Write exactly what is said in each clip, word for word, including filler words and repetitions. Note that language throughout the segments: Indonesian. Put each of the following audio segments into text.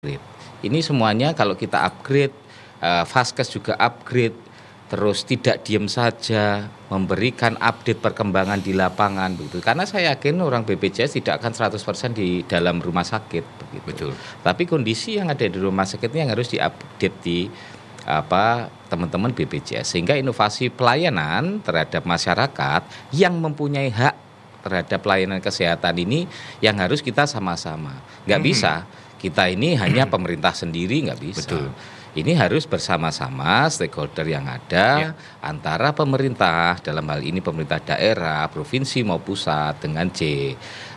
upgrade. Ini semuanya kalau kita upgrade, uh, Vaskes juga upgrade, terus tidak diam saja, memberikan update perkembangan di lapangan begitu. Karena saya yakin orang B P J S tidak akan seratus persen di dalam rumah sakit begitu. Betul. Tapi kondisi yang ada di rumah sakit ini yang harus diupdate di apa teman-teman B P J S, sehingga inovasi pelayanan terhadap masyarakat yang mempunyai hak terhadap pelayanan kesehatan ini yang harus kita sama-sama. Nggak hmm. bisa kita ini hanya pemerintah sendiri, nggak bisa. Betul. Ini harus bersama-sama stakeholder yang ada, ya. Antara pemerintah, dalam hal ini pemerintah daerah, provinsi maupun pusat, dengan J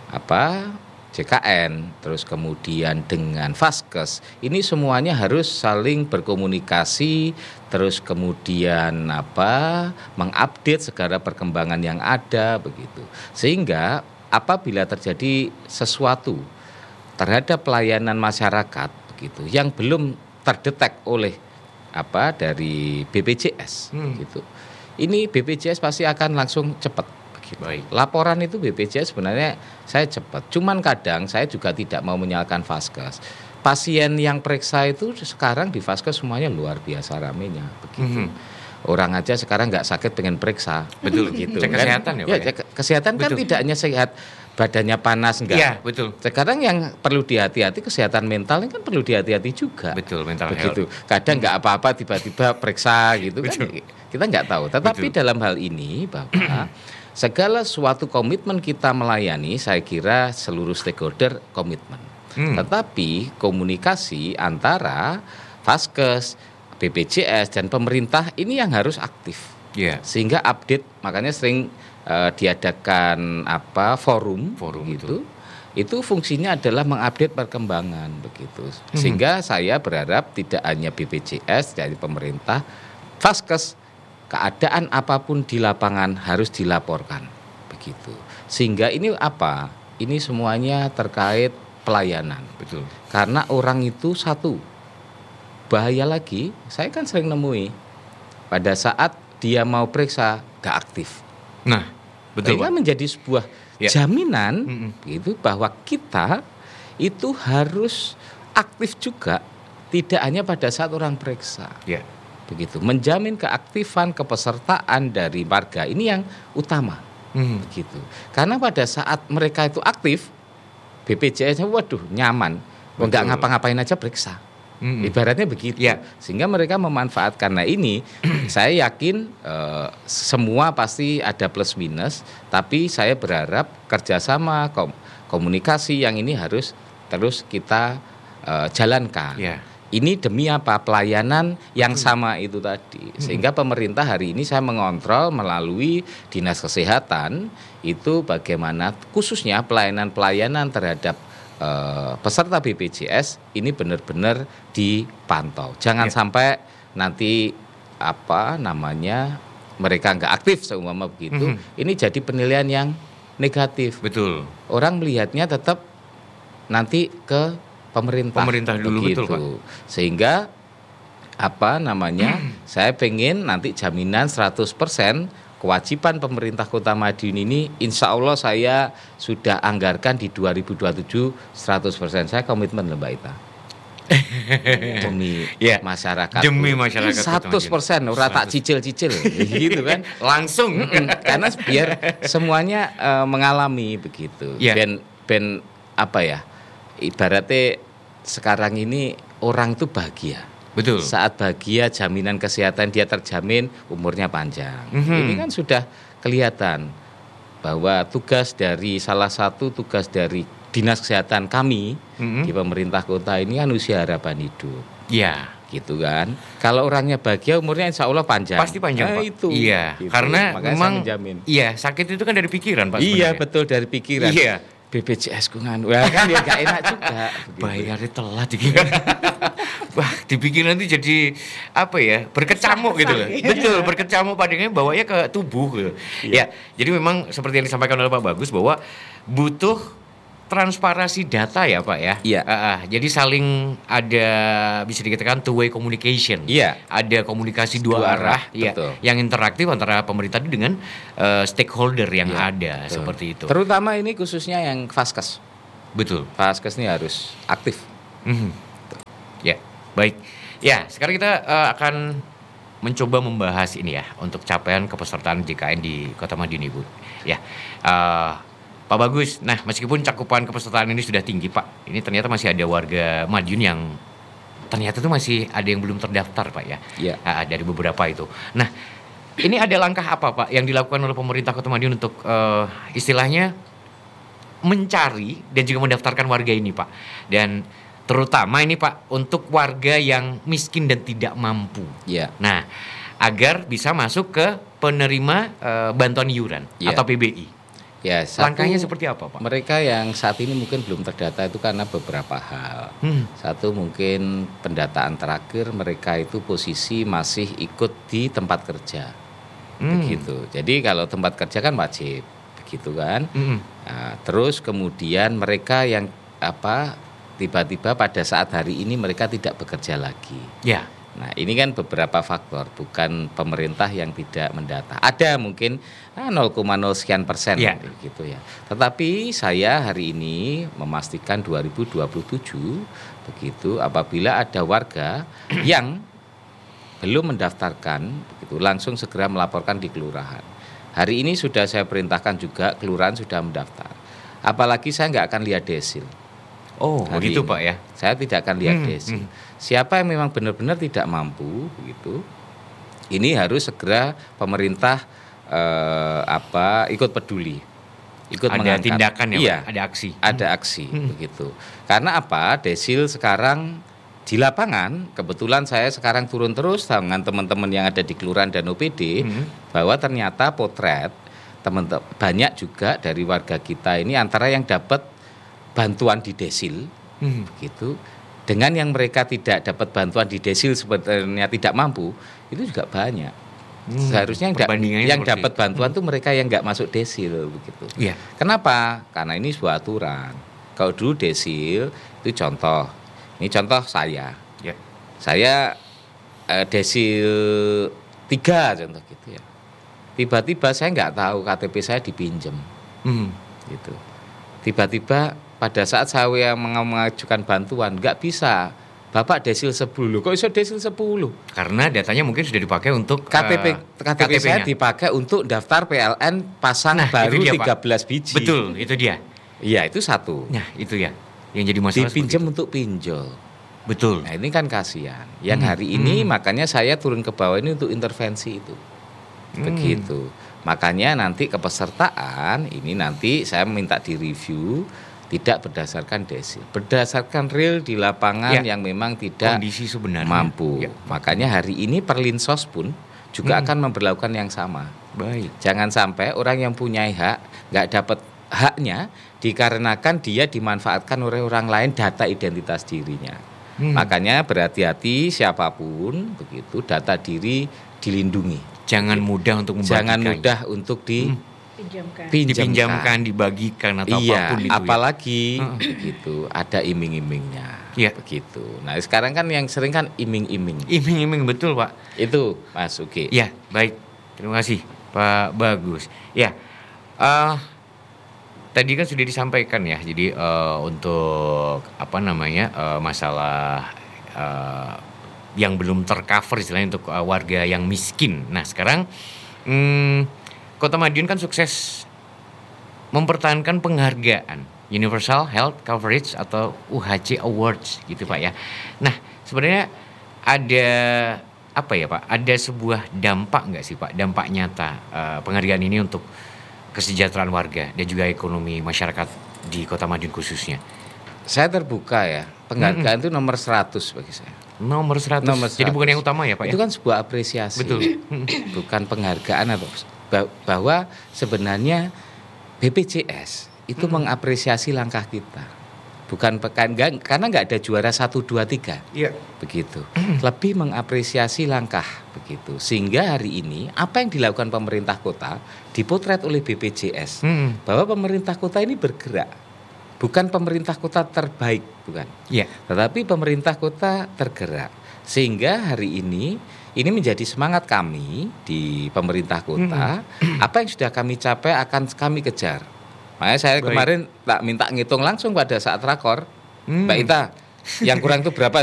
apa J K N, terus kemudian dengan Vaskes. Ini semuanya harus saling berkomunikasi, terus kemudian apa mengupdate segala perkembangan yang ada begitu. Sehingga apabila terjadi sesuatu terhadap pelayanan masyarakat begitu yang belum terdetek oleh apa dari B P J S hmm. gitu. Ini B P J S pasti akan langsung cepat begitu. Baik. Laporan itu B P J S sebenarnya saya cepat. Cuman kadang saya juga tidak mau menyalahkan Vaskes. Pasien yang periksa itu sekarang di Vaskes semuanya luar biasa ramenya begitu. Hmm. Orang aja sekarang nggak sakit pengen periksa. Betul gitu. Cek kesehatan ya, Pak. Ya, cek kesehatan betul. Kan tidak hanya sehat badannya panas enggak. Iya, betul. Sekarang yang perlu dihati-hati kesehatan mental ini kan perlu dihati-hati juga. Betul, mental begitu. Health. Kadang enggak apa-apa tiba-tiba periksa gitu betul. Kan. Kita enggak tahu. Tetapi betul. Dalam hal ini bahwa segala suatu komitmen kita melayani, saya kira seluruh stakeholder komitmen. Hmm. Tetapi komunikasi antara Vaskes, B P J S dan pemerintah ini yang harus aktif. Yeah. Sehingga update, makanya sering Uh, diadakan apa forum, forum gitu. Itu fungsinya adalah mengupdate perkembangan begitu. Hmm. Sehingga saya berharap tidak hanya B P J S dari pemerintah, Vaskes, keadaan apapun di lapangan harus dilaporkan begitu. Sehingga ini apa? Ini semuanya terkait pelayanan. Betul. Karena orang itu satu bahaya lagi, saya kan sering nemui pada saat dia mau periksa gak aktif. Nah, betul. Sehingga menjadi sebuah ya. jaminan mm-mm. gitu bahwa kita itu harus aktif juga, tidak hanya pada saat orang periksa. Ya. Begitu, menjamin keaktifan kepesertaan dari warga ini yang utama. Mm. Begitu. Karena pada saat mereka itu aktif, B P J S waduh nyaman, enggak ngapa-ngapain aja periksa. Mm-hmm. Ibaratnya begitu, ya. Sehingga mereka memanfaatkan. Nah ini saya yakin uh, semua pasti ada plus minus, tapi saya berharap kerjasama kom- komunikasi yang ini harus terus kita uh, jalankan. Ya. Ini demi apa? Pelayanan yang sama itu tadi. Sehingga pemerintah hari ini saya mengontrol melalui Dinas Kesehatan itu bagaimana khususnya pelayanan-pelayanan terhadap Uh, peserta B P J S ini benar-benar dipantau. Jangan ya. sampai nanti apa namanya mereka nggak aktif seumpama begitu. Mm-hmm. Ini jadi penilaian yang negatif. Betul. Orang melihatnya tetap nanti ke pemerintah. Pemerintah dulu begitu. Betul, Pak. Sehingga apa namanya? saya pengen nanti jaminan seratus persen kewajiban pemerintah Kota Madiun ini insya Allah saya sudah anggarkan di dua ribu dua puluh tujuh seratus persen. Saya komitmen Mbak Ita. Demi ya, masyarakat. Demi masyarakat. seratus persen ora tak cicil-cicil gitu kan. Langsung. Karena biar semuanya uh, mengalami begitu. Ya. Ben ben apa ya? Ibaratnya sekarang ini orang itu bahagia. Betul. Saat bahagia jaminan kesehatan dia terjamin umurnya panjang. Mm-hmm. Ini kan sudah kelihatan bahwa tugas dari salah satu tugas dari Dinas Kesehatan kami mm-hmm. di pemerintah kota ini kan usia harapan hidup. Iya. Gitu kan. Kalau orangnya bahagia umurnya insya Allah panjang. Pasti panjang, nah, Pak. Itu. Iya. Gitu. Karena makanya memang iya sakit itu kan dari pikiran Pak. Iya sebenarnya. Betul dari pikiran. Iya. B P J S ku nganu. Wah kan ya gak enak juga. Bayarnya telat dikira. Wah, dipikir nanti jadi apa ya? Berkecamuk gitu loh. Betul, berkecamuk padanya bawanya ke tubuh gitu. Iya. Ya, jadi memang seperti yang disampaikan oleh Pak Bagus bahwa butuh transparansi data ya Pak ya. Iya. Uh, uh, jadi saling ada bisa dikatakan two way communication. Iya. Ada komunikasi dua, dua arah, arah ya, yang interaktif antara pemerintah dengan uh, stakeholder yang iya, ada betul. Seperti itu. Terutama ini khususnya yang Vaskes. Betul. Vaskes ini harus aktif. Mm-hmm. Ya, baik. Ya, sekarang kita uh, akan mencoba membahas ini ya untuk capaian kepesertaan J K N di Kota Madiun, Ibu. Ya, uh, Pak Bagus. Nah, meskipun cakupan kepesertaan ini sudah tinggi, Pak, ini ternyata masih ada warga Madiun yang ternyata tuh masih ada yang belum terdaftar, Pak ya. Ya. Uh, dari beberapa itu. Nah, ini ada langkah apa, Pak, yang dilakukan oleh pemerintah Kota Madiun untuk uh, istilahnya mencari dan juga mendaftarkan warga ini, Pak? Dan terutama ini, Pak, untuk warga yang miskin dan tidak mampu. Ya. Nah, agar bisa masuk ke penerima uh, bantuan iuran ya. Atau P B I. Ya, satu, langkahnya seperti apa, Pak? Mereka yang saat ini mungkin belum terdata itu karena beberapa hal. Hmm. Satu, mungkin pendataan terakhir mereka itu posisi masih ikut di tempat kerja. Hmm. Begitu. Jadi kalau tempat kerja kan wajib, begitu kan? Hmm. Nah, terus kemudian mereka yang apa? Tiba-tiba pada saat hari ini mereka tidak bekerja lagi. Ya. Nah, ini kan beberapa faktor, bukan pemerintah yang tidak mendata. Ada mungkin ah, nol koma nol sekian persen ya. Gitu ya. Tetapi saya hari ini memastikan dua ribu dua puluh tujuh begitu apabila ada warga yang belum mendaftarkan begitu langsung segera melaporkan di kelurahan. Hari ini sudah saya perintahkan juga kelurahan sudah mendaftar. Apalagi saya nggak akan lihat desil. Oh, hari begitu ini. Pak ya. Saya tidak akan lihat hmm, desil. Hmm. Siapa yang memang benar-benar tidak mampu begitu. Ini harus segera pemerintah eh, apa ikut peduli. Ikut ada mengangkat. Tindakan ya, iya, Pak? Ada aksi. Ada aksi hmm. begitu. Karena apa? Desil sekarang di lapangan kebetulan saya sekarang turun terus dengan teman-teman yang ada di kelurahan dan O P D hmm. bahwa ternyata potret teman-teman banyak juga dari warga kita ini antara yang dapat bantuan di desil, hmm. begitu, dengan yang mereka tidak dapat bantuan di desil sebenarnya tidak mampu, itu juga banyak. Hmm. Seharusnya yang, da- yang dapat bantuan hmm. tuh mereka yang nggak masuk desil, begitu. Yeah. Kenapa? Karena ini sebuah aturan. Kalau dulu desil itu contoh, ini contoh saya, yeah. saya eh, desil tiga contoh gitu ya. Tiba-tiba saya nggak tahu K T P saya dipinjam, hmm. gitu. Tiba-tiba pada saat saya mengajukan bantuan nggak bisa, Bapak desil sepuluh, kok bisa desil sepuluh? Karena datanya mungkin sudah dipakai untuk K T P uh, K T P saya dipakai untuk daftar P L N pasang nah, baru dia, tiga belas Pak. Biji. Betul, itu dia. Iya, itu satu. Nah, itu ya yang jadi masalah. Dipinjam untuk pinjol. Betul. Nah, ini kan kasihan. Yang hmm. hari ini hmm. makanya saya turun ke bawah ini untuk intervensi itu. Hmm. Begitu. Makanya nanti kepesertaan ini nanti saya minta direview tidak berdasarkan desil, berdasarkan real di lapangan ya. Yang memang tidak kondisi sebenarnya mampu. Ya. Makanya hari ini Perlinsos pun juga hmm. akan memberlakukan yang sama. Baik. Jangan sampai orang yang punya hak nggak dapat haknya dikarenakan dia dimanfaatkan oleh orang lain data identitas dirinya. Hmm. Makanya berhati-hati siapapun begitu data diri dilindungi. Jangan begitu. Mudah untuk membagikan. Jangan mudah untuk di hmm. Pinjamkan. Dipinjamkan, dibagikan atau iya, apapun itu. Apalagi ya. Begitu ada iming-imingnya. Ya. Begitu. Nah, sekarang kan yang sering kan iming-iming. Iming-iming betul, Pak. Itu Mas Uki. Ya, baik. Terima kasih, Pak Bagus. Ya. Uh, tadi kan sudah disampaikan ya. Jadi uh, untuk apa namanya? Uh, masalah uh, yang belum tercover istilahnya untuk uh, warga yang miskin. Nah, sekarang hmm, Kota Madiun kan sukses mempertahankan penghargaan Universal Health Coverage atau U H C Awards gitu Pak ya. Nah sebenarnya ada apa ya Pak? Ada sebuah dampak nggak sih Pak? Dampak nyata uh, penghargaan ini untuk kesejahteraan warga dan juga ekonomi masyarakat di Kota Madiun khususnya. Saya terbuka ya. Penghargaan itu mm-hmm. nomor seratus bagi saya. Nomor seratus. Nomor seratus. Jadi bukan yang utama ya Pak itu ya? Kan sebuah apresiasi. Betul. Bukan penghargaan atau bahwa sebenarnya B P J S itu hmm. mengapresiasi langkah kita, bukan pekan enggak, karena nggak ada juara satu dua tiga, yeah. begitu. Lebih mengapresiasi langkah begitu, sehingga hari ini apa yang dilakukan pemerintah kota dipotret oleh B P J S hmm. bahwa pemerintah kota ini bergerak, bukan pemerintah kota terbaik, bukan, yeah. tetapi pemerintah kota tergerak, sehingga hari ini ini menjadi semangat kami di pemerintah kota. Hmm. Apa yang sudah kami capai akan kami kejar. Makanya saya Baik. kemarin tak minta ngitung langsung pada saat rakor. Hmm. Mbak Ita, yang kurang itu berapa?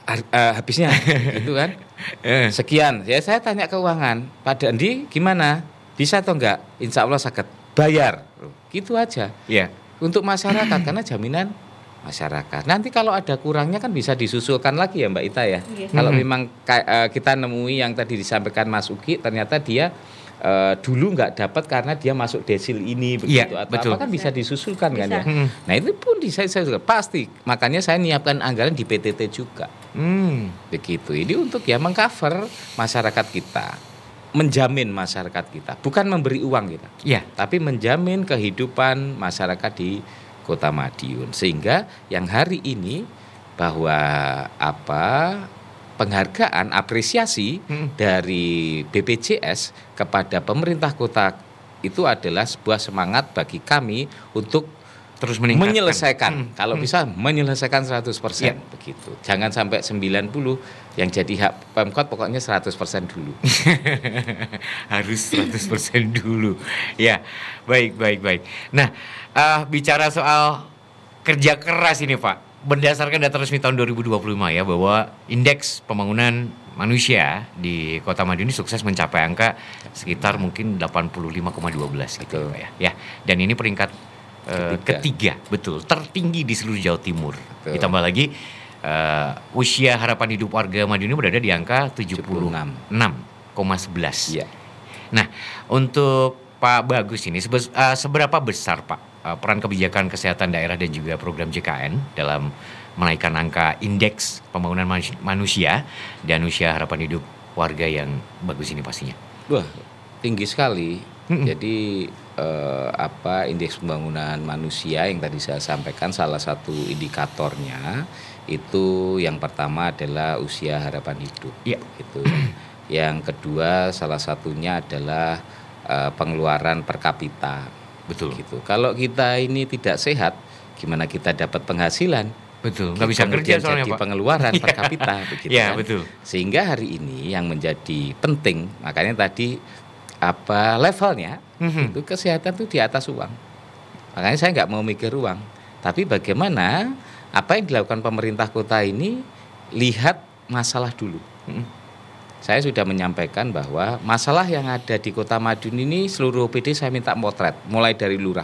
uh, habisnya gitu kan. Sekian. Ya saya tanya keuangan, Pak Dandi gimana? Bisa atau enggak? Insya Allah sakit bayar. Gitu aja. Iya. Untuk masyarakat karena jaminan masyarakat. Nanti kalau ada kurangnya kan bisa disusulkan lagi ya Mbak Ita ya. Iya. Kalau hmm. memang uh, kita nemui yang tadi disampaikan Mas Uki, ternyata dia Uh, dulu nggak dapat karena dia masuk desil ini begitu ya, atau betul. apa kan bisa disusulkan bisa. Kan ya. Hmm. Nah itu pun di saya, saya juga pasti. Makanya saya nyiapkan anggaran di P T T juga. Hmm. Begitu. Ini untuk ya mengcover masyarakat kita, menjamin masyarakat kita, bukan memberi uang kita. Ya. Tapi menjamin kehidupan masyarakat di Kota Madiun. Sehingga yang hari ini bahwa apa penghargaan, apresiasi hmm. dari B P J S kepada pemerintah kota itu adalah sebuah semangat bagi kami untuk terus meningkatkan. Menyelesaikan. Hmm. Kalau hmm. bisa menyelesaikan seratus persen ya. Begitu. Jangan sampai sembilan puluh yang jadi hak Pemkot pokoknya seratus persen dulu. Harus seratus persen dulu. Ya, baik, baik, baik. Nah, uh, bicara soal kerja keras ini Pak. Berdasarkan data resmi tahun dua ribu dua puluh lima ya, bahwa indeks pembangunan manusia di Kota Madiun ini sukses mencapai angka sekitar mungkin delapan puluh lima koma satu dua gitu ya. Ya, dan ini peringkat uh, ketiga. ketiga, betul, tertinggi di seluruh Jawa Timur. Betul. Ditambah lagi uh, usia harapan hidup warga Madiun ini berada di angka tujuh puluh enam koma sebelas. Ya. Nah, untuk Pak Bagus ini sebe- uh, seberapa besar Pak peran kebijakan kesehatan daerah dan juga program J K N dalam menaikkan angka indeks pembangunan manusia dan usia harapan hidup warga yang bagus ini pastinya? Wah, tinggi sekali. Mm-mm. Jadi eh, apa indeks pembangunan manusia yang tadi saya sampaikan, salah satu indikatornya itu yang pertama adalah usia harapan hidup. Yeah. Gitu. Yang kedua salah satunya adalah eh, pengeluaran per kapita. Betul. Gitu. Kalau kita ini tidak sehat, gimana kita dapat penghasilan? Betul. Nggak bisa kerja soalnya jadi Pak. Pengeluaran per kapita, begitu ya, kan? Betul. Sehingga hari ini yang menjadi penting, makanya tadi apa levelnya mm-hmm. itu kesehatan itu di atas uang. Makanya saya nggak mau mikir uang, tapi bagaimana apa yang dilakukan pemerintah kota ini lihat masalah dulu. Mm-hmm. Saya sudah menyampaikan bahwa masalah yang ada di Kota Madiun ini seluruh O P D saya minta motret, mulai dari lurah.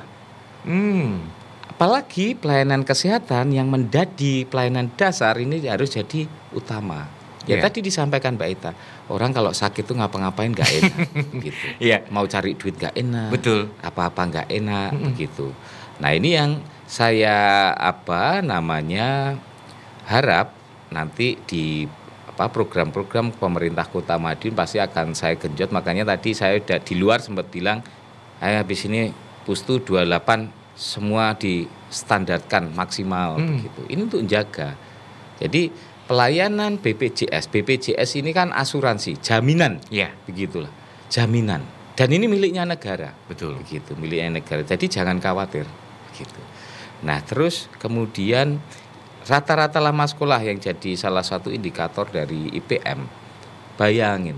Hmm. Apalagi pelayanan kesehatan yang menjadi pelayanan dasar ini harus jadi utama. Ya yeah. Tadi disampaikan Mbak Ita, orang kalau sakit tuh ngapa-ngapain nggak enak, gitu. Yeah. Mau cari duit nggak enak, betul. Apa-apa nggak enak, mm-hmm. begitu. Nah ini yang saya apa namanya harap nanti di apa program-program pemerintah Kota Madiun pasti akan saya genjot. Makanya tadi saya udah di luar sempat bilang, "Ayo habis ini Pustu dua puluh delapan semua distandarkan maksimal," hmm. begitu. Ini untuk menjaga. Jadi pelayanan B P J S, B P J S ini kan asuransi, jaminan, ya, begitulah, jaminan. Dan ini miliknya negara, betul, begitu, miliknya negara. Jadi jangan khawatir, begitu. Nah terus kemudian rata-rata lama sekolah yang jadi salah satu indikator dari I P M. Bayangin,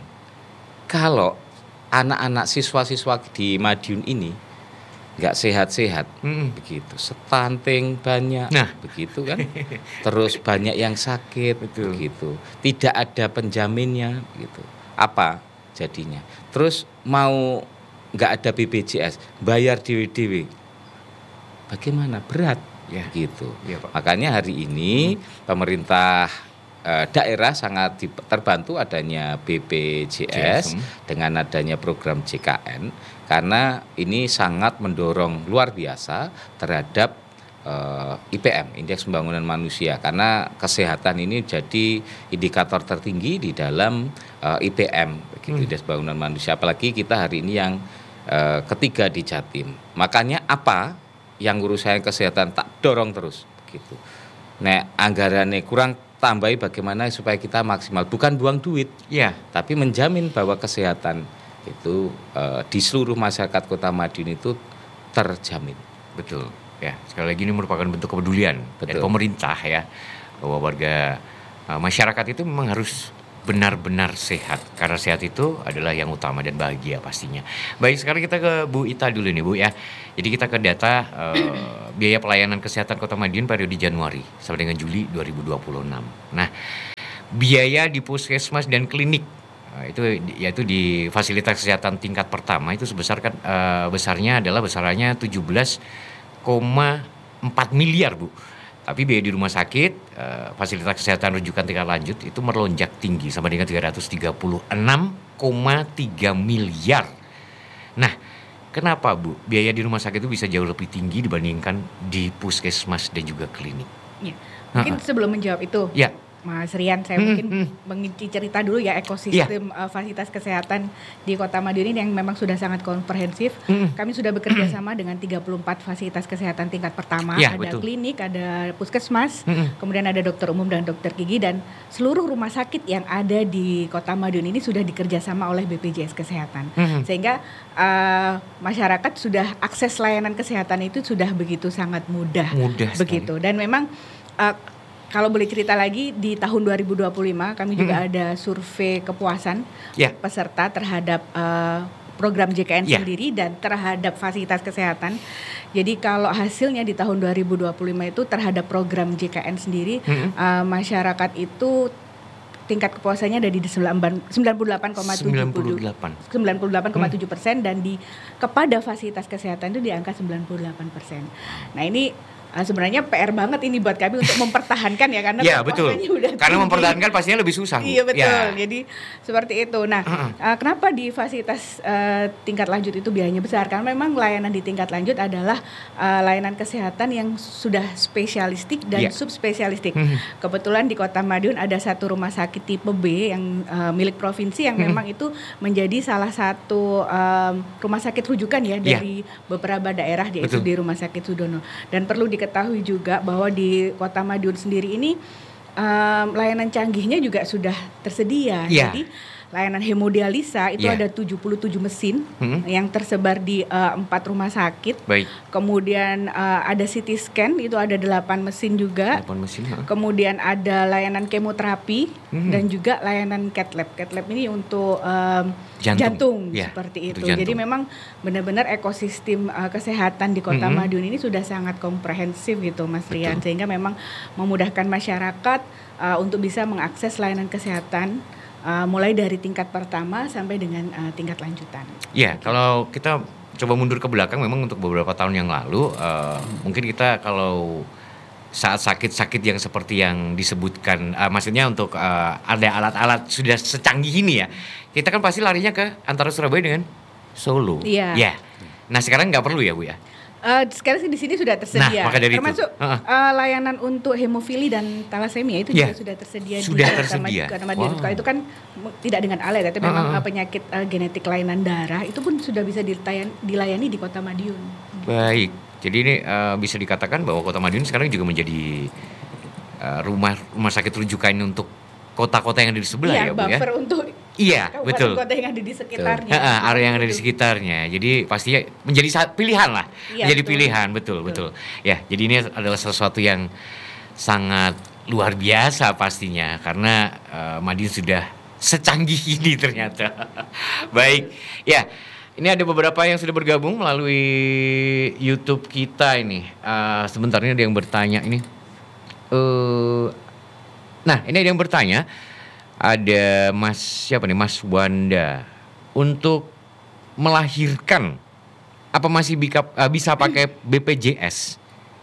kalau anak-anak siswa-siswa di Madiun ini nggak sehat-sehat, mm-hmm. begitu, stunting banyak, nah. begitu kan, terus banyak yang sakit, betul. Begitu, tidak ada penjaminnya, gitu. Apa jadinya? Terus mau nggak ada B P J S, bayar dewe-dewe, bagaimana? Berat. Ya, gitu. Ya, Pak. Makanya hari ini hmm. pemerintah eh, daerah sangat di, terbantu adanya B P J S J S, dengan adanya program J K N karena ini sangat mendorong luar biasa terhadap eh, I P M, Indeks Pembangunan Manusia, karena kesehatan ini jadi indikator tertinggi di dalam eh, I P M, begitu, hmm. Indeks Pembangunan Manusia. Apalagi kita hari ini yang eh, ketiga di Jatim. Makanya apa yang urusan kesehatan tak dorong terus, gitu. Nah, anggarannya kurang tambahi bagaimana supaya kita maksimal, bukan buang duit, ya, tapi menjamin bahwa kesehatan itu uh, di seluruh masyarakat Kota Madiun itu terjamin. Betul. Ya, sekali lagi ini merupakan bentuk kepedulian dari pemerintah ya, bahwa warga uh, masyarakat itu memang harus benar-benar sehat, karena sehat itu adalah yang utama dan bahagia pastinya. Baik, sekarang kita ke Bu Ita dulu nih Bu ya. Jadi kita ke data uh, biaya pelayanan kesehatan Kota Madiun periode Januari sampai dengan Juli dua ribu dua puluh enam. Nah, biaya di puskesmas dan klinik. Nah, itu yaitu di fasilitas kesehatan tingkat pertama itu sebesar kan uh, besarnya adalah besarannya tujuh belas koma empat miliar, Bu. Tapi biaya di rumah sakit, uh, fasilitas kesehatan rujukan tingkat lanjut itu melonjak tinggi sama dengan tiga ratus tiga puluh enam koma tiga miliar. Nah, kenapa, Bu? Biaya di rumah sakit itu bisa jauh lebih tinggi dibandingkan di puskesmas dan juga klinik? Ya, mungkin uh-uh. sebelum menjawab itu, ya. Mas Rian, saya hmm, mungkin hmm. mengisi cerita dulu ya ekosistem yeah. uh, fasilitas kesehatan di Kota Madiun ini yang memang sudah sangat komprehensif. Hmm. Kami sudah bekerja sama dengan tiga puluh empat fasilitas kesehatan tingkat pertama, yeah, ada betul. klinik, ada puskesmas, hmm. kemudian ada dokter umum dan dokter gigi, dan seluruh rumah sakit yang ada di Kota Madiun ini sudah dikerjasama oleh B P J S Kesehatan. Hmm. Sehingga uh, masyarakat sudah akses layanan kesehatan itu sudah begitu sangat mudah, mudah begitu. Sekali. Dan memang uh, kalau boleh cerita lagi, di tahun dua ribu dua puluh lima kami juga hmm. ada survei kepuasan yeah. peserta terhadap uh, program J K N yeah. sendiri dan terhadap fasilitas kesehatan. Jadi kalau hasilnya di tahun dua ribu dua puluh lima itu terhadap program J K N sendiri, hmm. uh, masyarakat itu tingkat kepuasannya ada di sembilan puluh delapan koma tujuh persen dan di kepada fasilitas kesehatan itu di angka sembilan puluh delapan persen. Nah ini Uh, sebenarnya P R banget ini buat kami untuk mempertahankan ya, karena ya, betul. Udah karena mempertahankan pastinya lebih susah. Bu. Iya betul. Ya. Jadi seperti itu. Nah, uh-uh. uh, kenapa di fasilitas uh, tingkat lanjut itu biayanya besar? Karena memang layanan di tingkat lanjut adalah uh, layanan kesehatan yang sudah spesialistik dan yeah. subspesialistik. Uh-huh. Kebetulan di Kota Madiun ada satu rumah sakit tipe B yang uh, milik provinsi yang uh-huh. memang itu menjadi salah satu um, rumah sakit rujukan ya dari yeah. beberapa daerah, yaitu di Rumah Sakit Sudono. Dan perlu di ketahui juga bahwa di Kota Madiun sendiri ini um, layanan canggihnya juga sudah tersedia. Yeah. Jadi layanan hemodialisa itu yeah. ada tujuh puluh tujuh mesin hmm. yang tersebar di uh, empat rumah sakit. Baik. Kemudian uh, ada C T scan itu ada delapan mesin juga. delapan mesin. Huh? Kemudian ada layanan kemoterapi hmm. dan juga layanan cath lab. Cath lab ini untuk um, jantung, jantung yeah. seperti itu. Jadi memang benar-benar ekosistem uh, kesehatan di Kota hmm. Madiun ini sudah sangat komprehensif gitu, Mas Rian, sehingga memang memudahkan masyarakat uh, untuk bisa mengakses layanan kesehatan. Uh, mulai dari tingkat pertama sampai dengan uh, tingkat lanjutan. Ya, okay. Kalau kita coba mundur ke belakang, memang untuk beberapa tahun yang lalu, uh, hmm. mungkin kita kalau saat sakit-sakit yang seperti yang disebutkan, uh, maksudnya untuk uh, ada alat-alat sudah secanggih ini ya, kita kan pasti larinya ke antara Surabaya dengan Solo. Iya. Ya. Nah sekarang nggak perlu ya Bu ya? Uh, sekarang sih di sini sudah tersedia, nah, maka dari termasuk itu. Uh-uh. uh, layanan untuk hemofili dan talasemia itu yeah. juga sudah tersedia. Sudah di tersedia. Karena wow. itu kan tidak dengan alat, tapi memang uh-uh. penyakit uh, genetik kelainan darah itu pun sudah bisa dilayani, dilayani di Kota Madiun. Baik, jadi ini uh, bisa dikatakan bahwa Kota Madiun sekarang juga menjadi uh, rumah rumah sakit rujukan untuk kota-kota yang ada di sebelah iya, ya Bu ya. Buffer untuk iya, betul. Kota yang ada di sekitarnya. Uh, area yang ada di sekitarnya. Jadi pastinya menjadi pilihan lah. Iya, menjadi betul. pilihan, betul, betul, betul. Ya, jadi ini adalah sesuatu yang sangat luar biasa pastinya karena uh, Madiun sudah secanggih ini ternyata. Baik. Ya, ini ada beberapa yang sudah bergabung melalui YouTube kita ini. Uh, sebentar ini ada yang bertanya ini. Uh, Nah, ini ada yang bertanya, ada Mas siapa nih, Mas Wanda, untuk melahirkan apa masih bisa, uh, bisa pakai B P J S?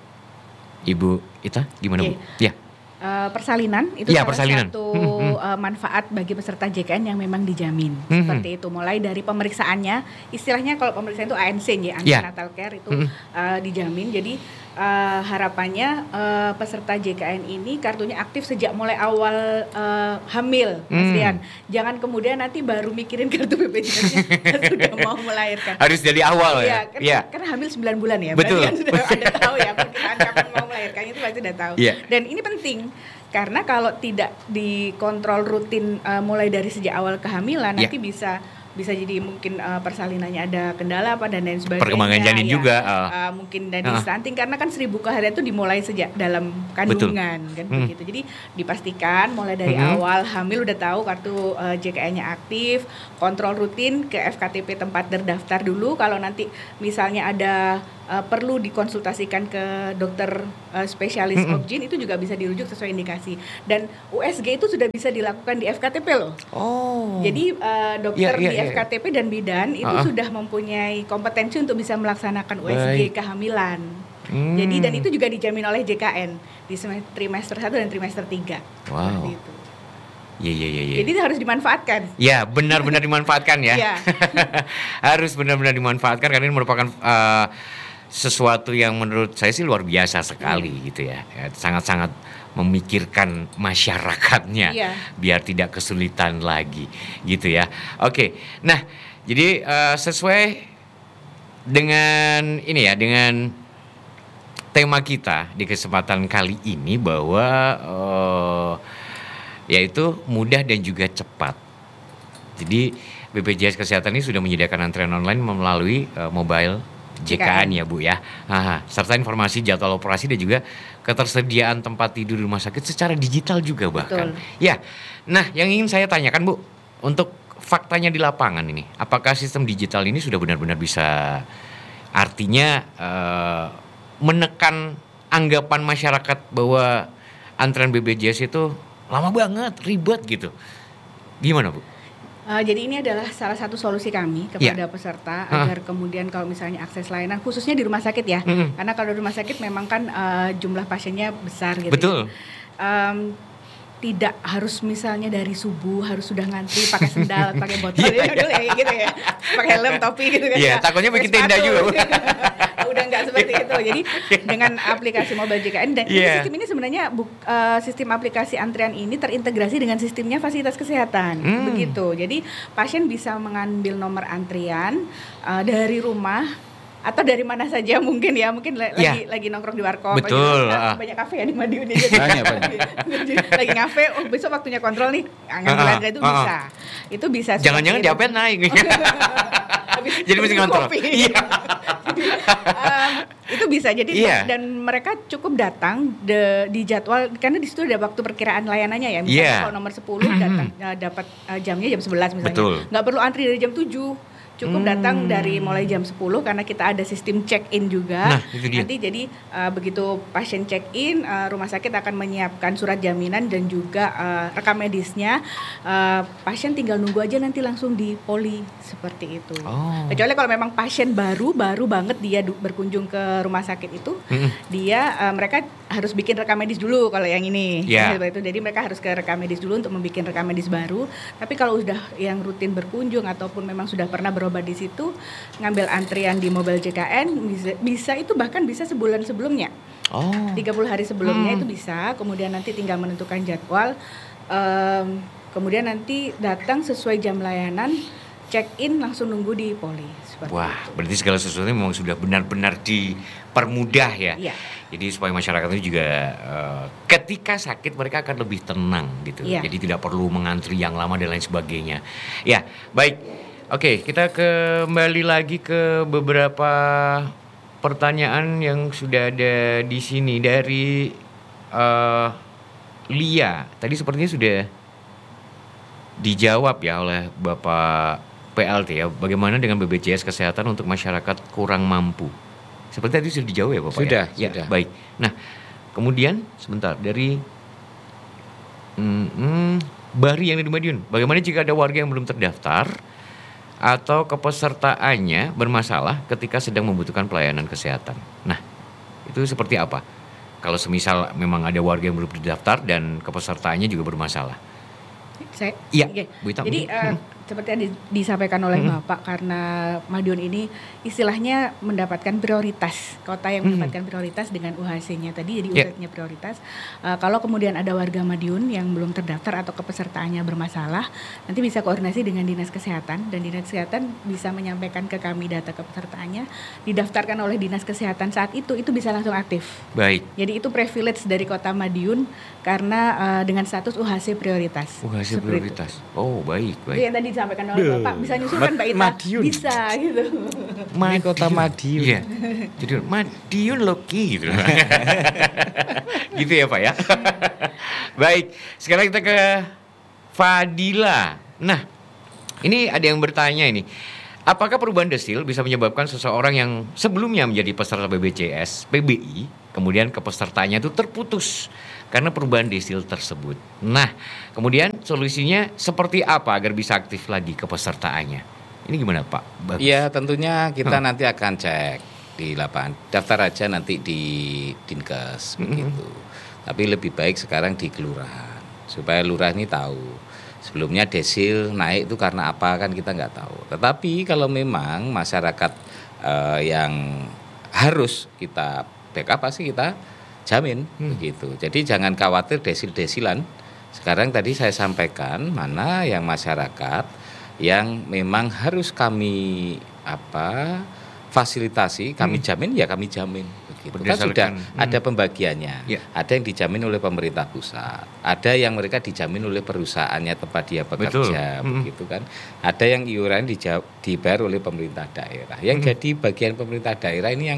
Ibu Ita, gimana okay. Bu? Ya. Uh, persalinan itu ya, salah persalinan. satu hmm, hmm. Uh, manfaat bagi peserta J K N yang memang dijamin hmm, seperti itu. Mulai dari pemeriksaannya, istilahnya kalau pemeriksaan itu A N C ya, antenatal care itu hmm. uh, dijamin. Jadi uh, harapannya uh, peserta J K N ini kartunya aktif sejak mulai awal uh, hamil, Mas hmm. Rian. Jangan kemudian nanti baru mikirin kartu B P J S-nya sudah mau melahirkan. Harus dari awal ya. Kan, ya. Karena hamil sembilan bulan ya. Betul. Berarti kan sudah ada tahu ya perkiraan kapan mau melahirkannya itu pasti sudah tahu. Ya. Dan ini penting. Karena kalau tidak dikontrol rutin uh, mulai dari sejak awal kehamilan yeah. nanti bisa bisa jadi mungkin uh, persalinannya ada kendala apa dan lain sebagainya. Perkembangan janin ya, juga uh. Uh, mungkin dari uh. stunting karena kan seribu keharian itu dimulai sejak dalam kandungan. Betul. Kan hmm. begitu. Jadi dipastikan mulai dari hmm. awal hamil udah tahu kartu uh, J K N-nya aktif, kontrol rutin ke F K T P tempat terdaftar dulu. Kalau nanti misalnya ada uh, perlu dikonsultasikan ke dokter uh, spesialis mm-hmm. obgyn, itu juga bisa dirujuk sesuai indikasi. Dan U S G itu sudah bisa dilakukan di F K T P loh. Oh. Jadi uh, dokter yeah, yeah, di yeah. F K T P dan bidan itu uh-huh. sudah mempunyai kompetensi untuk bisa melaksanakan U S G Baik. kehamilan. Hmm. Jadi dan itu juga dijamin oleh J K N di trimester satu dan trimester tiga. Wow. Gitu. Iya iya iya. Jadi harus dimanfaatkan. Ya benar-benar dimanfaatkan ya. ya. Harus benar-benar dimanfaatkan karena ini merupakan uh, sesuatu yang menurut saya sih luar biasa sekali hmm. gitu ya. ya. Sangat-sangat memikirkan masyarakatnya ya. Biar tidak kesulitan lagi gitu ya. Oke. Nah jadi uh, sesuai dengan ini ya dengan tema kita di kesempatan kali ini bahwa uh, yaitu mudah dan juga cepat. Jadi B P J S Kesehatan ini sudah menyediakan antrean online melalui uh, mobile J K N ya Bu ya. Aha, serta informasi jadwal operasi dan juga ketersediaan tempat tidur di rumah sakit secara digital juga bahkan. Betul. Ya. Nah, yang ingin saya tanyakan Bu, untuk faktanya di lapangan ini, apakah sistem digital ini sudah benar-benar bisa artinya uh, menekan anggapan masyarakat bahwa antrean B P J S itu lama banget, ribet gitu. Gimana Bu? Uh, jadi ini adalah salah satu solusi kami kepada ya. peserta huh. agar kemudian kalau misalnya akses layanan khususnya di rumah sakit ya, mm-hmm. karena kalau di rumah sakit memang kan uh, jumlah pasiennya besar gitu. Betul. Ya. Um, tidak harus misalnya dari subuh harus sudah ngantri pakai sendal, pakai botol yeah, ya, dulu ya gitu ya, pakai helm, topi gitu kan. Iya, yeah, takutnya bikin tenda juga. Udah nggak seperti itu. Jadi dengan aplikasi mobile J K N dan yeah. sistem ini sebenarnya bu, uh, sistem aplikasi antrian ini terintegrasi dengan sistemnya fasilitas kesehatan. Hmm. Begitu. Jadi pasien bisa mengambil nomor antrian uh, dari rumah atau dari mana saja mungkin ya, mungkin lagi ya. lagi nongkrong di warkop. Betul. Lagi, banyak kafe ya di Madiun ini. Banyak banyak. Lagi ngafe, oh besok waktunya kontrol nih, ngambil uh, uh, itu uh, bisa. Uh. Itu bisa. Jangan-jangan diapain naik. Jadi mesti kontrol. Iya. um, itu bisa. Jadi yeah. dan mereka cukup datang de, di jadwal karena di situ ada waktu perkiraan layanannya ya. Misalnya yeah. kalau nomor sepuluh datang uh, dapat uh, jamnya jam sebelas misalnya. Betul. Nggak perlu antri dari jam tujuh. Cukup hmm. datang dari mulai jam sepuluh karena kita ada sistem check-in juga. Nah, itu dia. Nanti jadi uh, begitu pasien check-in, uh, rumah sakit akan menyiapkan surat jaminan dan juga uh, rekam medisnya. Uh, pasien tinggal nunggu aja nanti langsung di poli seperti itu. Oh. Kecuali kalau memang pasien baru, baru banget dia du- berkunjung ke rumah sakit itu, hmm. dia uh, mereka harus bikin rekam medis dulu kalau yang ini. Yeah. Itu. Jadi mereka harus ke rekam medis dulu untuk membuat rekam medis baru. Tapi kalau sudah yang rutin berkunjung ataupun memang sudah pernah berobat di situ, ngambil antrian di mobile J K N bisa, bisa itu bahkan bisa sebulan sebelumnya. Oh. tiga puluh hari sebelumnya hmm. itu bisa. Kemudian nanti tinggal menentukan jadwal. Um, kemudian nanti datang sesuai jam layanan, check in langsung nunggu di poli. Wah, itu. Berarti segala sesuatunya memang sudah benar-benar dipermudah ya. Iya. Jadi supaya masyarakat itu juga uh, ketika sakit mereka akan lebih tenang gitu. Iya. Jadi tidak perlu mengantri yang lama dan lain sebagainya. Ya, baik. Oke, kita kembali lagi ke beberapa pertanyaan yang sudah ada di sini dari uh, Lia. Tadi sepertinya sudah dijawab ya oleh Bapak P L T ya. Bagaimana dengan B P J S Kesehatan untuk masyarakat kurang mampu? Seperti tadi sudah dijawab ya Bapak sudah, ya? Sudah, ya, baik. Nah, kemudian sebentar dari mm, mm, Bari yang di Madiun. Bagaimana jika ada warga yang belum terdaftar atau kepesertaannya bermasalah ketika sedang membutuhkan pelayanan kesehatan? Nah, itu seperti apa? Kalau semisal memang ada warga yang belum terdaftar dan kepesertaannya juga bermasalah. Saya, iya, okay. Bu Ita. Jadi uh, seperti yang disampaikan oleh hmm. Bapak, karena Madiun ini istilahnya mendapatkan prioritas, kota yang hmm. mendapatkan prioritas dengan U H C-nya tadi, jadi yeah. U H C-nya prioritas. Uh, kalau kemudian ada warga Madiun yang belum terdaftar atau kepesertaannya bermasalah, nanti bisa koordinasi dengan Dinas Kesehatan, dan Dinas Kesehatan bisa menyampaikan ke kami data kepesertaannya, didaftarkan oleh Dinas Kesehatan saat itu, itu bisa langsung aktif. Baik. Jadi itu privilege dari kota Madiun karena uh, dengan status U H C prioritas. U H C prioritas. Itu. Oh, baik, baik. Jadi yang tadi disampaikan oleh Duh. Bapak, bisa nyusulkan Mbak Ita? Madiun. Bisa gitu. Madiun, kota Madiun. Iya. Jadi Madiun Loki gitu. Gitu ya Pak ya. Baik, sekarang kita ke Fadila. Nah, ini ada yang bertanya ini. apakah perubahan desil bisa menyebabkan seseorang yang sebelumnya menjadi peserta B P J S, P B I, kemudian kepesertaannya itu terputus karena perubahan desil tersebut. Nah, kemudian solusinya seperti apa agar bisa aktif lagi kepesertaannya? Ini gimana Pak? Iya, tentunya kita hmm. nanti akan cek di lapangan. Daftar aja nanti di Dinkes hmm. begitu. Tapi lebih baik sekarang di kelurahan supaya lurah ini tahu. Sebelumnya desil naik itu karena apa kan kita nggak tahu. Tetapi kalau memang masyarakat uh, yang harus kita backup pasti kita jamin hmm. begitu. Jadi jangan khawatir desil-desilan. Sekarang tadi saya sampaikan mana yang masyarakat yang memang harus kami apa fasilitasi, kami hmm. jamin ya kami jamin. Begitu. Kan sudah hmm. ada pembagiannya. Ya. Ada yang dijamin oleh pemerintah pusat, ada yang mereka dijamin oleh perusahaannya tempat dia bekerja, hmm. begitu kan. Ada yang iuran dibayar oleh pemerintah daerah. Yang hmm. jadi bagian pemerintah daerah ini yang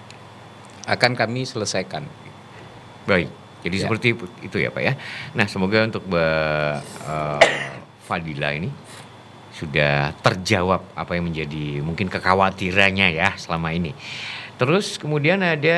akan kami selesaikan. Baik. Jadi ya. Seperti itu ya Pak ya. Nah, semoga untuk Mbak uh, Fadila ini sudah terjawab apa yang menjadi mungkin kekhawatirannya ya selama ini. Terus kemudian ada,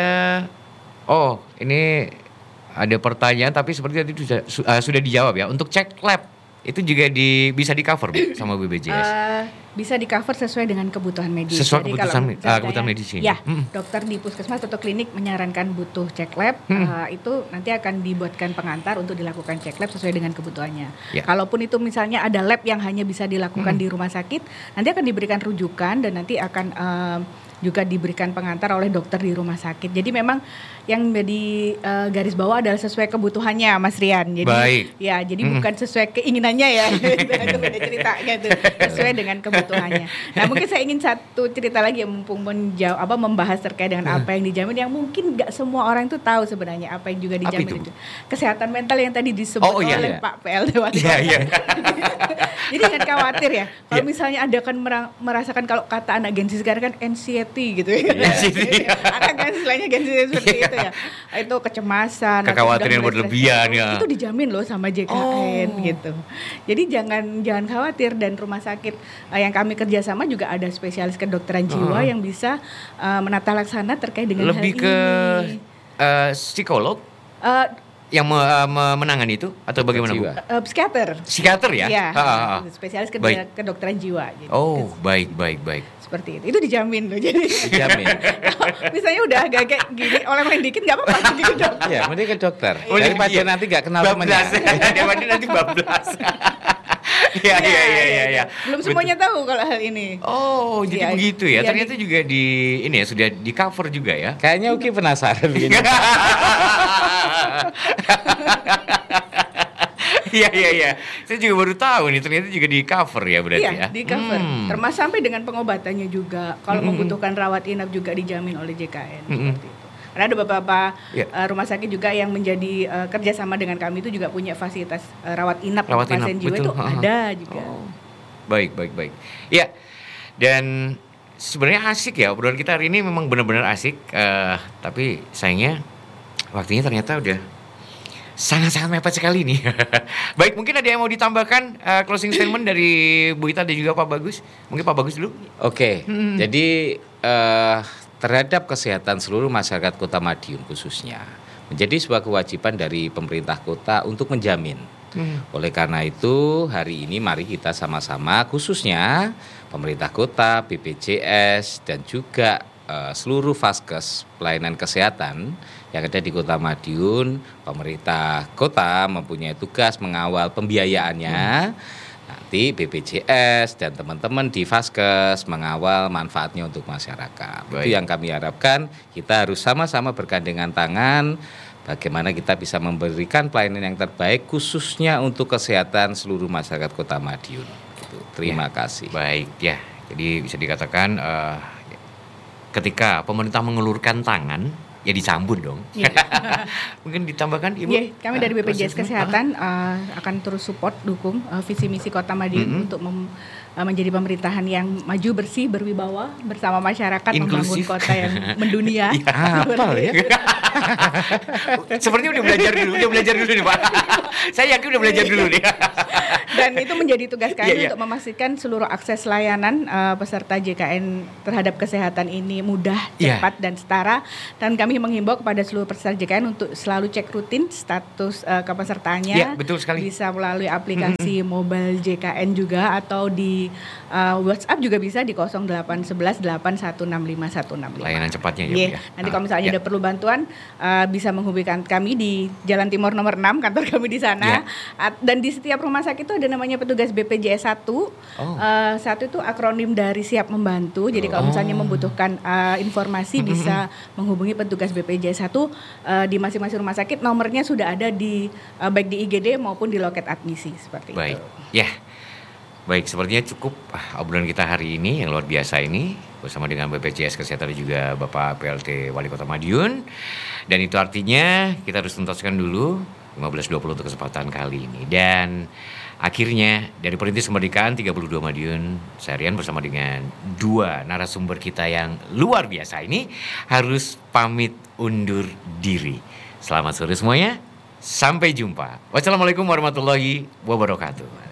oh ini ada pertanyaan tapi seperti tadi sudah, uh, sudah dijawab ya. Untuk cek lab itu juga di, bisa di cover Bu, sama B P J S? Uh, bisa di cover sesuai dengan kebutuhan medis. Sesuai Jadi kebutuhan, kalau uh, kebutuhan medis ini? Ya, hmm. dokter di puskesmas atau klinik menyarankan butuh cek lab, hmm. uh, itu nanti akan dibuatkan pengantar untuk dilakukan cek lab sesuai dengan kebutuhannya. Ya. Kalaupun itu misalnya ada lab yang hanya bisa dilakukan hmm. di rumah sakit, nanti akan diberikan rujukan dan nanti akan uh, juga diberikan pengantar oleh dokter di rumah sakit. Jadi memang yang menjadi uh, garis bawah adalah sesuai kebutuhannya Mas Rian. Jadi Baik. ya, jadi hmm. bukan sesuai keinginannya ya. Itu beda ceritanya tuh. Sesuai dengan kebutuhannya. Nah, mungkin saya ingin satu cerita lagi yang mumpung menjawab apa membahas terkait dengan hmm. apa yang dijamin yang mungkin enggak semua orang itu tahu sebenarnya apa yang juga dijamin itu? itu. Kesehatan mental yang tadi disebut oh, iya, oleh iya. Pak P L T waktu. Iya, iya. Jadi jangan khawatir ya. Kalau yeah. misalnya Anda akan merasakan kalau kata anak Gen Z sekarang kan anxiety gitu ya. Yeah. Akan kan istilahnya Gen Z seperti yeah. itu ya. Itu kecemasan, kekhawatiran berlebihan ya. Itu dijamin loh sama J K N oh. gitu. Jadi jangan jangan khawatir, dan rumah sakit uh, yang kami kerjasama juga ada spesialis kedokteran jiwa uh. yang bisa uh, menata laksana terkait dengan lebih hal ke ini. Uh, psikolog? Uh, yang me, uh, menangani itu atau bagaimana Bu? Uh, psikiater. Psikiater ya? Iya. Ha, ha, ha. Spesialis kedok- kedokteran jiwa. Jadi. Oh, baik, baik, baik. Seperti itu. Itu dijamin loh. Jadi dijamin. Misalnya udah agak kayak gini, oleh-oleh dikit nggak apa-apa pergi ke dokter. Iya, mending ke dokter. Oh, daripada iya. nanti nggak kenal temannya. Daripada nanti bablas. Iya, iya, iya, iya, ya. Belum semuanya tahu kalau hal ini. Oh, jadi ya, begitu ya. ya Ternyata di, juga di ini ya sudah di cover juga ya. Kayaknya Uki penasaran begini. Iya, iya, iya. Saya juga baru tahu nih, ternyata juga di cover ya berarti iya, ya. Iya, di cover. Hmm. Termasuk sampai dengan pengobatannya juga. Kalau hmm. membutuhkan rawat inap juga dijamin oleh J K N hmm. seperti itu. Karena ada beberapa yeah. uh, rumah sakit juga yang menjadi uh, kerjasama dengan kami itu juga punya fasilitas uh, rawat inap rawat untuk pasien inap, jiwa betul. itu uh-huh. ada juga. Oh. Baik, baik, baik. Ya, dan sebenarnya asik ya obrolan kita hari ini, memang benar-benar asik. Uh, tapi sayangnya waktunya ternyata udah sangat-sangat mepet sekali nih. Baik, mungkin ada yang mau ditambahkan uh, closing statement dari Bu Ita dan juga Pak Bagus. Mungkin Pak Bagus dulu. Oke, okay. hmm. jadi uh, terhadap kesehatan seluruh masyarakat Kota Madiun khususnya menjadi sebuah kewajiban dari pemerintah kota untuk menjamin. Hmm. Oleh karena itu hari ini mari kita sama-sama, khususnya pemerintah kota, B P J S dan juga uh, seluruh vaskes pelayanan kesehatan yang ada di Kota Madiun, pemerintah kota mempunyai tugas mengawal pembiayaannya. Hmm. Nanti B P J S dan teman-teman di vaskes mengawal manfaatnya untuk masyarakat. Baik. Itu yang kami harapkan. Kita harus sama-sama bergandengan tangan bagaimana kita bisa memberikan pelayanan yang terbaik khususnya untuk kesehatan seluruh masyarakat Kota Madiun. Gitu. Terima ya, kasih. Baik ya. Jadi bisa dikatakan uh, ketika pemerintah mengulurkan tangan, ya disambut dong. Yeah. Mungkin ditambahkan Ibu. Yeah, kami dari B P J S Kesehatan uh, akan terus support, dukung uh, visi misi Kota Madiun mm-hmm. untuk mem, uh, menjadi pemerintahan yang maju, bersih, berwibawa bersama masyarakat, inklusif, membangun kota yang mendunia. Ya, apa ya? Sepertinya udah belajar dulu, udah belajar dulu nih Pak. Saya yakin udah belajar dulu nih. Dan itu menjadi tugas kami yeah, yeah. untuk memastikan seluruh akses layanan uh, peserta J K N terhadap kesehatan ini mudah, cepat, yeah. dan setara. Dan kami menghimbau kepada seluruh peserta J K N untuk selalu cek rutin status uh, kepesertaannya. Yeah, betul sekali. Bisa melalui aplikasi mm-hmm. mobile J K N juga, atau di uh, WhatsApp juga bisa di nol delapan satu satu delapan satu enam lima satu enam lima. Layanan cepatnya ya. Yeah. Ya. Nanti kalau misalnya yeah. ada perlu bantuan uh, bisa menghubungi kami di Jalan Timur nomor enam, kantor kami di sana. Yeah. Dan di setiap rumah sakit itu ada namanya petugas B P J S satu. Oh. Uh, satu itu akronim dari siap membantu. Jadi kalau misalnya oh. membutuhkan uh, informasi mm-hmm. bisa menghubungi petugas B P J S satu uh, di masing-masing rumah sakit. Nomornya sudah ada di uh, baik di I G D maupun di loket admisi seperti Baik. itu. Ya. Yeah. Baik, sepertinya cukup ah, obrolan kita hari ini yang luar biasa ini bersama dengan B P J S Kesehatan dan juga Bapak P L T Wali Kota Madiun. Dan itu artinya kita harus tuntaskan dulu lima belas dua puluh untuk kesempatan kali ini. Dan akhirnya dari Perintis Kemerdekaan tiga puluh dua Madiun, saya Rian bersama dengan dua narasumber kita yang luar biasa ini harus pamit undur diri. Selamat sore semuanya, sampai jumpa. Wassalamualaikum warahmatullahi wabarakatuh.